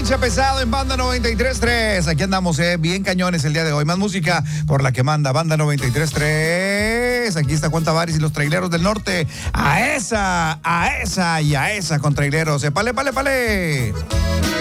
Plancha Pesado en Banda 93.3. Aquí andamos, bien cañones el día de hoy. Más música por la que manda Banda 93.3. Aquí está Juan Tavares y los traileros del norte. A esa y a esa con traileros. Pale, pale, pale.